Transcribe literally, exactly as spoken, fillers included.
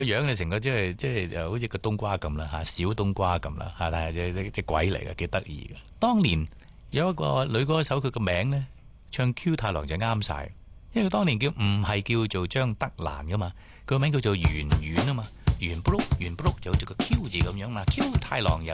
個樣你成個即係即係就好似個冬瓜咁啦嚇，小冬瓜咁啦嚇，但係隻隻隻鬼嚟嘅，幾得意嘅。當年有一個女歌手，佢個名呢，唱 Q 太郎就啱晒，因為佢當年叫唔係叫做張德蘭噶嘛，佢個名叫做圓圓啊嘛，圓不碌圓不碌就好似個 Q 字咁樣嘛，Q 太郎又